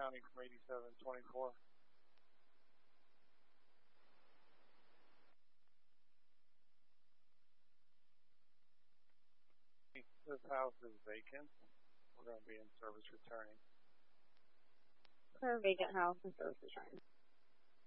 County from 8724. This house is vacant. We're going to be in service returning. Clear vacant house and service return.